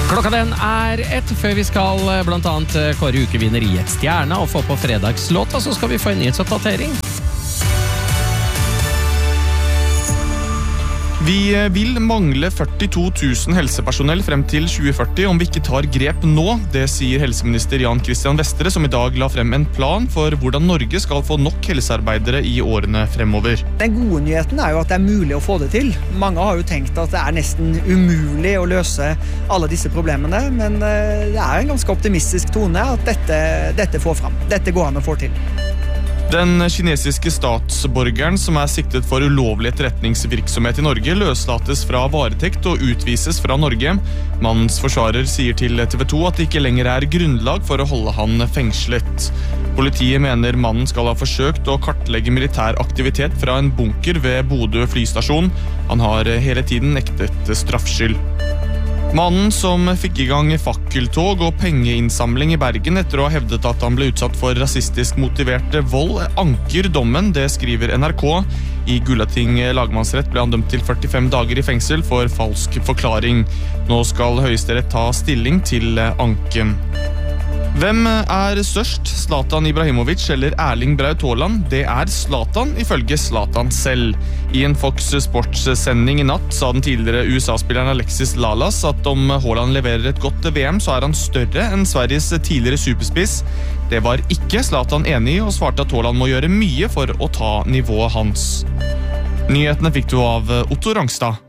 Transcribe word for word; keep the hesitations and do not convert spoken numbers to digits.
Klokka den er ett, før vi skal blant annet kåre ukevinner i et stjerne og få på fredagslåta, så skal vi få en nyhetsoppdatering. Vi vil mangle førtito tusen helsepersonell frem til tjue førti om vi ikke tar grep nå. Det sier helseminister Jan Christian Vestre, som i dag la frem en plan for hvordan Norge skal få nok helsearbeidere i årene fremover. Den gode nyheten er jo at det er mulig å få det til. Mange har jo tenkt at det er nesten umulig å løse alle disse problemene, men det er en ganske optimistisk tone at dette, dette får fram. Dette går an å få til. Den kinesiske statsborgeren som er siktet for ulovlig etterretningsvirksomhet i Norge løslates fra varetekt og utvises fra Norge. Mannens forsvarer sier til T V to at det ikke lenger er grunnlag for å holde han fengslet. Politiet mener mannen skal ha forsøkt å kartlegge militær aktivitet fra en bunker ved Bodø flystasjon. Han har hele tiden nektet straffskyld. Mannen som fikk i gang fakkeltog og pengeinnsamling i Bergen etter å ha hevdet at han ble utsatt for rasistisk motivert vold, anker dommen, det skriver N R K. I Gulating lagmannsrett ble han dømt til førtifem dager i fengsel for falsk forklaring. Nå skal Høyesterett ta stilling til anken. Hvem er størst, Zlatan Ibrahimovic eller Erling Braut Haaland? Det er Zlatan, ifølge Zlatan selv. I en Fox Sports-sending i natt sa den tidligere U S A-spilleren Alexis Lalas at om Haaland leverer et godt V M, så er han større enn Sveriges tidligere superspiss. Det var ikke Zlatan enig i, og svarte at Haaland må gjøre mye for å ta nivået hans. Nyhetene fikk du av Otto Rangstad.